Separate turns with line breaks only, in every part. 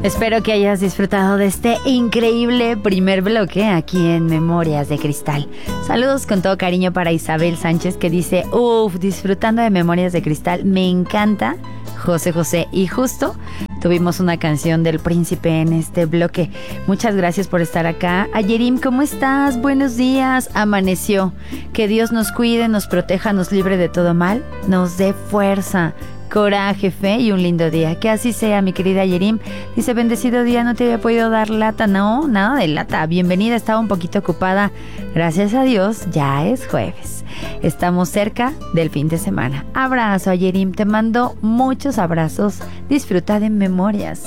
Espero que hayas disfrutado de este increíble primer bloque aquí en Memorias de Cristal. Saludos con todo cariño para Isabel Sánchez, que dice: disfrutando de Memorias de Cristal, me encanta José José. Y justo tuvimos una canción del Príncipe en este bloque. Muchas gracias por estar acá. Ayerim, ¿cómo estás? Buenos días. Amaneció. Que Dios nos cuide, nos proteja, nos libre de todo mal, nos dé fuerza, coraje, fe y un lindo día. Que así sea, mi querida Yerim. Dice: bendecido día, no te había podido dar lata. No, nada de lata. Bienvenida, estaba un poquito ocupada. Gracias a Dios, ya es jueves. Estamos cerca del fin de semana. Abrazo, Yerim. Te mando muchos abrazos. Disfruta de Memorias.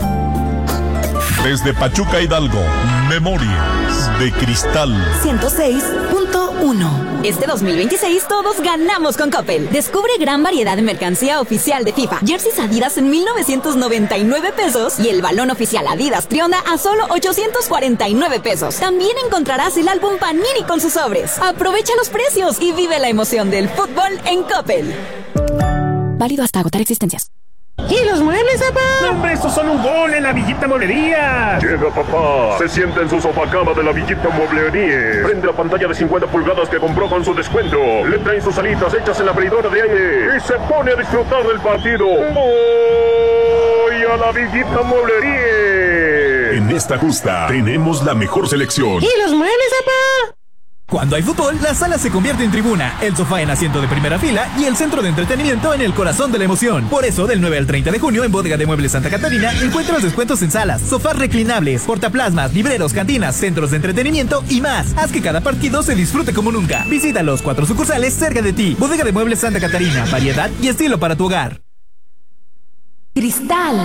Desde Pachuca, Hidalgo, Memorias de Cristal
106.1. Este 2026 todos ganamos con Coppel. Descubre gran variedad de mercancía oficial de FIFA. Jerseys Adidas en 1,999 pesos y el balón oficial Adidas Trionda a solo 849 pesos. También encontrarás el álbum Panini con sus sobres. Aprovecha los precios y vive la emoción del fútbol en Coppel. Válido hasta agotar existencias.
¿Y los muebles, papá?
No, hombre, estos son un gol en la Villita Mueblería.
Llega, papá. Se sienta en su sofacama de la Villita Mueblería. Prende la pantalla de 50 pulgadas que compró con su descuento. Le traen sus alitas hechas en la freidora de aire. Y se pone a disfrutar del partido. ¡Voy a la Villita Mueblería!
En esta justa tenemos la mejor selección.
¿Y los muebles, papá?
Cuando hay fútbol, la sala se convierte en tribuna, el sofá en asiento de primera fila y el centro de entretenimiento en el corazón de la emoción. Por eso, del 9 al 30 de junio en Bodega de Muebles Santa Catarina, encuentras descuentos en salas, sofás reclinables, portaplasmas, libreros, cantinas, centros de entretenimiento y más. Haz que cada partido se disfrute como nunca. Visita los 4 sucursales cerca de ti. Bodega de Muebles Santa Catarina, variedad y estilo para tu hogar.
Cristal.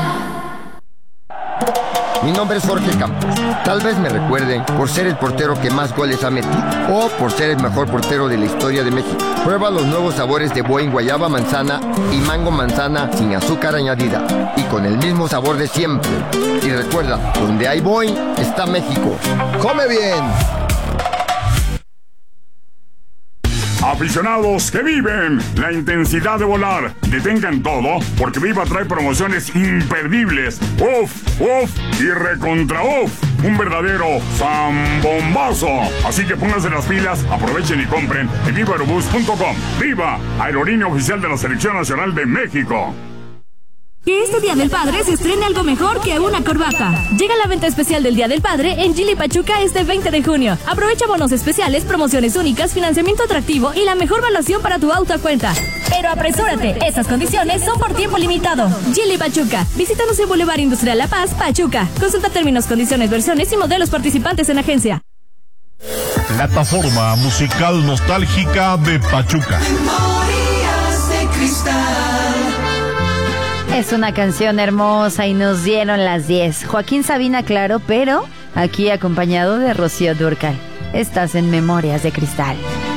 Mi nombre es Jorge Campos. Tal vez me recuerden por ser el portero que más goles ha metido o por ser el mejor portero de la historia de México. Prueba los nuevos sabores de Boing guayaba manzana y mango manzana sin azúcar añadida y con el mismo sabor de siempre. Y recuerda, donde hay Boing está México. ¡Come bien!
Aficionados que viven la intensidad de volar, detengan todo porque Viva trae promociones imperdibles. ¡Uf! ¡Uf! Y recontra ¡uf! Un verdadero zambombazo. Así que pónganse las pilas, aprovechen y compren en vivaerobus.com. ¡Viva! Aerolínea oficial de la Selección Nacional de México.
Que este Día del Padre se estrene algo mejor que una corbata. Llega la venta especial del Día del Padre en Gili Pachuca este 20 de junio. Aprovecha bonos especiales, promociones únicas, financiamiento atractivo y la mejor valuación para tu auto a cuenta. Pero apresúrate, estas condiciones son por tiempo limitado. Gili Pachuca. Visítanos en Boulevard Industrial La Paz, Pachuca. Consulta términos, condiciones, versiones y modelos participantes en agencia.
Plataforma musical nostálgica de Pachuca.
Memorias de Cristal.
Es una canción hermosa y nos dieron las 10. Joaquín Sabina, claro, pero aquí acompañado de Rocío Dúrcal. Estás en Memorias de Cristal.